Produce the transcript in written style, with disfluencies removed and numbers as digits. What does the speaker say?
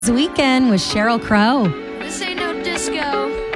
Weekend with Sheryl Crow. This ain't no disco.